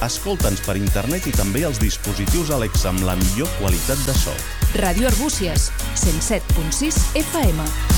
Escolta'ns per internet i també als dispositius Alexa amb la millor qualitat de so. Ràdio Arbúcies, 107.6 FM.